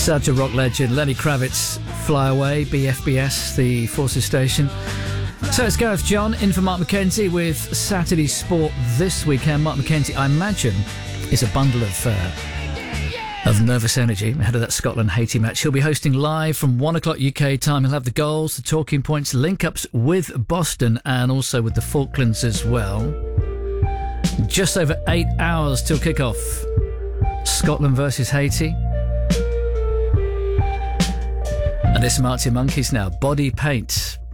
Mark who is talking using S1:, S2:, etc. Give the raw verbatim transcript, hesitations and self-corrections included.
S1: Such a rock legend. Lenny Kravitz, Fly Away, B F B S, the Forces station. So it's Gareth John in for Mark McKenzie with Saturday Sport this weekend. Mark McKenzie, I imagine, is a bundle of uh, of nervous energy ahead of that Scotland-Haiti match. He'll be hosting live from one o'clock U K time. He'll have the goals, the talking points, link-ups with Boston and also with the Falklands as well. Just over eight hours till kick-off. Scotland versus Haiti. And this is Marty Monkeys now. Body Paint.